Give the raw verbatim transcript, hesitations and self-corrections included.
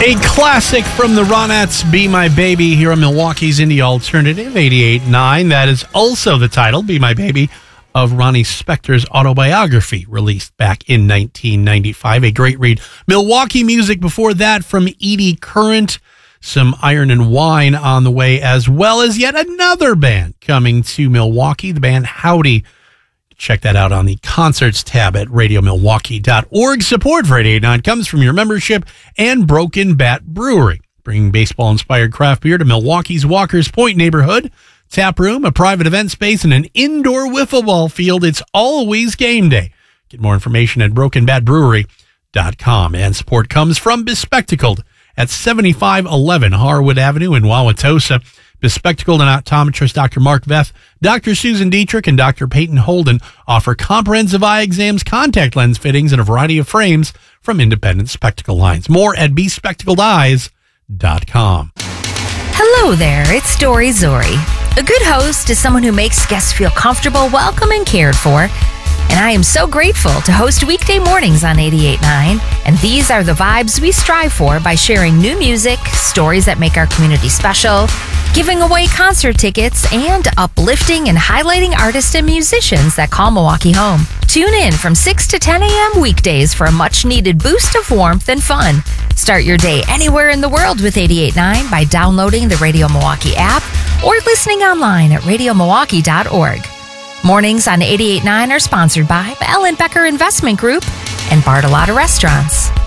A classic from the Ronettes, Be My Baby, here on Milwaukee's Indie Alternative, eighty-eight point nine. That is also the title, Be My Baby, of Ronnie Spector's autobiography, released back in nineteen ninety-five. A great read. Milwaukee music before that from Edie Current. Some Iron and Wine on the way, as well as yet another band coming to Milwaukee, the band Howdy. Check that out on the concerts tab at radio milwaukee dot org. Support for eighty-eight point nine comes from your membership and Broken Bat Brewery, bringing baseball-inspired craft beer to Milwaukee's Walker's Point neighborhood. Tap room, a private event space, and an indoor wiffle ball field. It's always game day. Get more information at broken bat brewery dot com. And support comes from Bespectacled at seventy-five eleven Harwood Avenue in Wauwatosa. Bespectacled and optometrist Doctor Mark Veth, Doctor Susan Dietrich, and Doctor Peyton Holden offer comprehensive eye exams, contact lens fittings, and a variety of frames from independent spectacle lines. More at bespectacled eyes dot com. Hello there, it's Dory Zori. A good host is someone who makes guests feel comfortable, welcome, and cared for. And I am so grateful to host weekday mornings on eighty-eight point nine. And these are the vibes we strive for by sharing new music, stories that make our community special, giving away concert tickets, and uplifting and highlighting artists and musicians that call Milwaukee home. Tune in from six to ten a.m. weekdays for a much-needed boost of warmth and fun. Start your day anywhere in the world with eighty-eight point nine by downloading the Radio Milwaukee app or listening online at radio milwaukee dot org. Mornings on eighty-eight point nine are sponsored by Ellen Becker Investment Group and Bartolotta Restaurants.